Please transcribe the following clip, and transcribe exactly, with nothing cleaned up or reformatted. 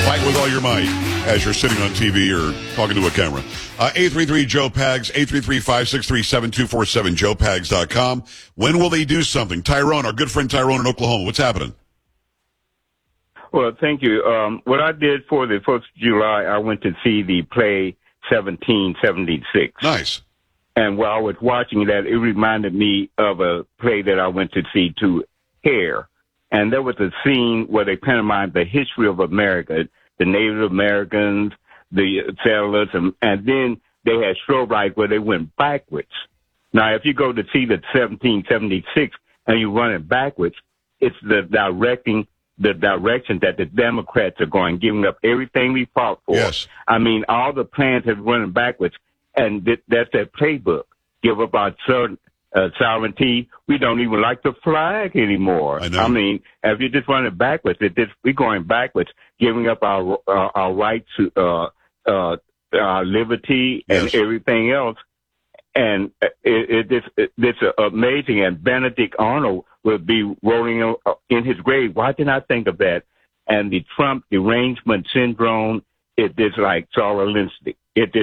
Fight with all your might as you're sitting on T V or talking to a camera. Uh, eight three three, Joe Pags, eight three three, five six three, seven two four seven, joe pags dot com. When will they do something? Tyrone, our good friend Tyrone in Oklahoma, what's happening? Well, thank you. Um, what I did for the fourth of July, I went to see the play seventeen seventy-six. Nice. And while I was watching that, it reminded me of a play that I went to see, to Hair. And there was a scene where they pantomimed the history of America, the Native Americans, the settlers, and, and then they had strobe light where they went backwards. Now, if you go to see the seventeen seventy-six and you run it backwards, it's the directing, the direction that the Democrats are going, giving up everything we fought for. Yes. I mean, all the plans have running backwards, and th- that's their playbook. Give up our certain, uh, sovereignty. We don't even like the flag anymore. I know. I mean, if you just run it backwards, it just, we're going backwards, giving up our uh, our right to uh, uh, our liberty and Yes. everything else. And it, it, it, it, it's amazing. And Benedict Arnold will be rolling in his grave. Why didn't I think of that? And the Trump derangement syndrome, it is like Saul Alinsky. It